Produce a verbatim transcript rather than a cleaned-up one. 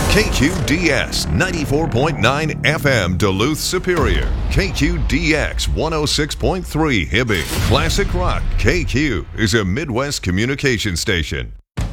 K Q D S ninety-four point nine F M Duluth Superior. K Q D X one oh six point three Hibbing. Classic Rock K Q is a Midwest communication station.